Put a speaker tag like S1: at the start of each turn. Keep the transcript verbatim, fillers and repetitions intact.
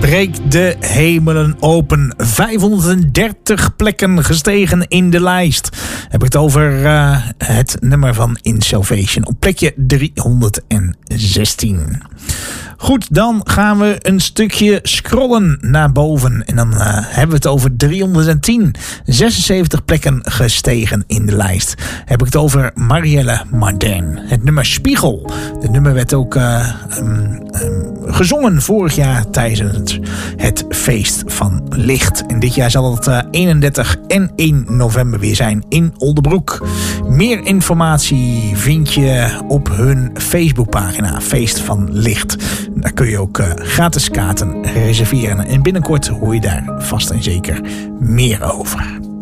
S1: breek de hemelen open. vijfhonderddertig plekken gestegen in de lijst. Heb ik het over uh, het nummer van In Salvation op plekje driehonderdzestien. Goed, dan gaan we een stukje scrollen naar boven. En dan uh, hebben we het over driehonderdtien. zesenzeventig plekken gestegen in de lijst. Heb ik het over Marielle Martin. Het nummer Spiegel. Het nummer werd ook uh, um, um, gezongen vorig jaar tijdens het, het Feest van Licht. En dit jaar zal het uh, eenendertig en één november weer zijn in Oldebroek. Meer informatie vind je op hun Facebookpagina Feest van Licht. Daar kun je ook uh, gratis kaarten reserveren. En binnenkort hoor je daar vast en zeker meer over.